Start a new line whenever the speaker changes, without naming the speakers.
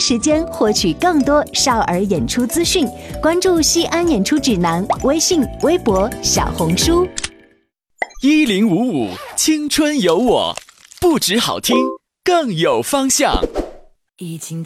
时间获取更多少儿演出资讯，关注西安演出指南微信、微博、小红书。
1055青春有我，不止好听，更有方向。
已经